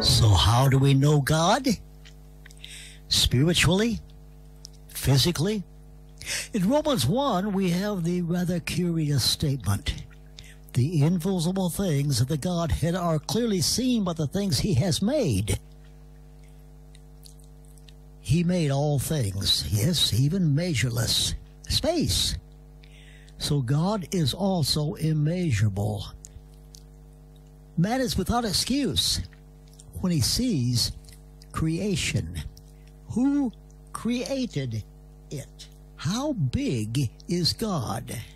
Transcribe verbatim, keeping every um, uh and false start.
So how do we know God? Spiritually? Physically? In Romans one, we have the rather curious statement. The invisible things of the Godhead are clearly seen by the things he has made. He made all things, yes, even measureless space. So God is also immeasurable. Man is without excuse when he sees creation. Who created it? How big is God?